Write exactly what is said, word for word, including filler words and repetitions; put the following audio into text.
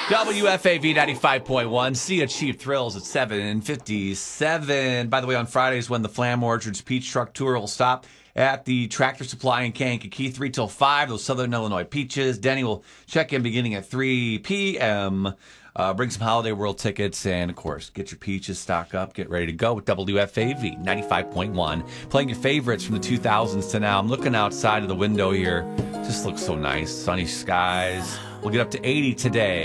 W F A V ninety-five point one. Sea of Cheap Thrills at seven fifty-seven. By the way, on Fridays when the Flam Orchards Peach Truck Tour will stop at the Tractor Supply in Kankakee, three till five. Those Southern Illinois peaches. Denny will check in beginning at three p.m. Uh, bring some Holiday World tickets, and of course, get your peaches, stock up, get ready to go with W F A V ninety-five point one. Playing your favorites from the two thousands to now. I'm looking outside of the window here. Just looks so nice. Sunny skies. We'll get up to eighty today.